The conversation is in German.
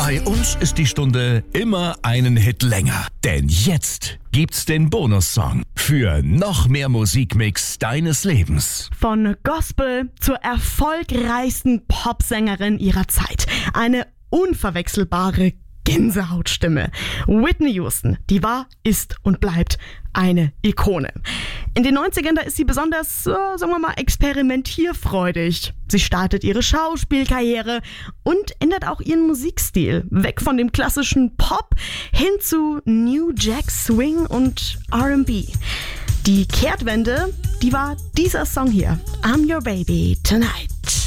Bei uns ist die Stunde immer einen Hit länger. Denn jetzt gibt's den Bonussong für noch mehr Musikmix deines Lebens. Von Gospel zur erfolgreichsten Popsängerin ihrer Zeit. Eine unverwechselbare Gänsehautstimme. Whitney Houston, die war, ist und bleibt eine Ikone. In den 90ern, da ist sie besonders, sagen wir mal, experimentierfreudig. Sie startet ihre Schauspielkarriere und ändert auch ihren Musikstil. Weg von dem klassischen Pop hin zu New Jack Swing und R&B. Die Kehrtwende, die war dieser Song hier. I'm Your Baby Tonight.